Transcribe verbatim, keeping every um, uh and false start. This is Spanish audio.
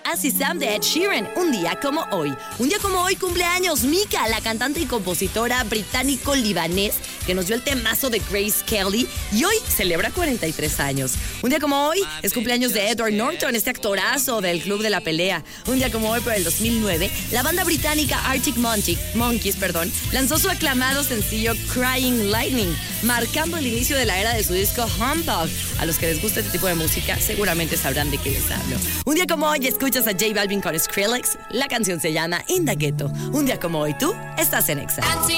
As Is Sam de Ed Sheeran, un día como hoy. Un día como hoy cumpleaños Mika, la cantante y compositora británico-libanés que nos dio el temazo de Grace Kelly y hoy celebra cuarenta y tres años. Un día como hoy es cumpleaños de Edward Norton, este actorazo del Club de la Pelea. Un día como hoy, pero el dos mil nueve, la banda británica Arctic Monkey, Monkeys perdón, lanzó su aclamado sencillo Crying Lightning, marcando el inicio de la era de su disco Humbug. A los que les gusta este tipo de música seguramente sabrán de qué les hablo. Un día como hoy escuchas a J Balvin con Skrillex. La canción se llama In the Ghetto. Un día como hoy tú estás en Exa.